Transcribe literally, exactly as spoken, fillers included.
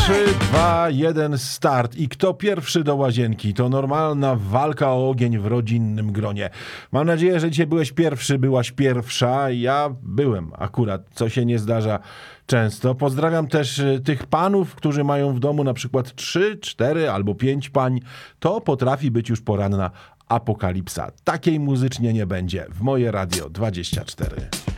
trzy, dwa, jeden, start. I kto pierwszy do łazienki? To normalna walka o ogień w rodzinnym gronie. Mam nadzieję, że dzisiaj byłeś pierwszy, byłaś pierwsza. Ja byłem akurat, co się nie zdarza często. Pozdrawiam też tych panów, którzy mają w domu na przykład trzy, cztery albo pięć pań. To potrafi być już poranna apokalipsa. Takiej muzycznie nie będzie w Moje Radio dwadzieścia cztery.